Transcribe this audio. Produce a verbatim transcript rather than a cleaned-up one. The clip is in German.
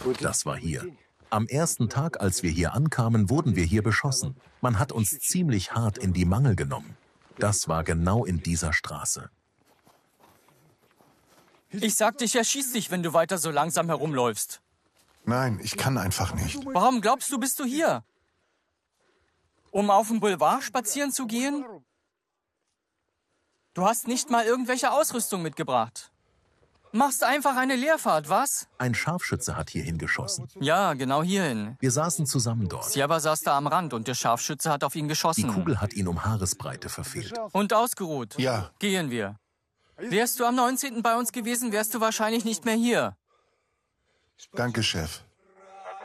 Das war hier. Am ersten Tag, als wir hier ankamen, wurden wir hier beschossen. Man hat uns ziemlich hart in die Mangel genommen. Das war genau in dieser Straße. Ich sagte, ich erschieß dich, wenn du weiter so langsam herumläufst. Nein, ich kann einfach nicht. Warum glaubst du, bist du hier? Um auf dem Boulevard spazieren zu gehen? Du hast nicht mal irgendwelche Ausrüstung mitgebracht. Machst einfach eine Leerfahrt, was? Ein Scharfschütze hat hierhin geschossen. Ja, genau hierhin. Wir saßen zusammen dort. Sierba saß da am Rand und der Scharfschütze hat auf ihn geschossen. Die Kugel hat ihn um Haaresbreite verfehlt. Und ausgeruht. Ja. Gehen wir. Wärst du am neunzehnten bei uns gewesen, wärst du wahrscheinlich nicht mehr hier. Danke, Chef.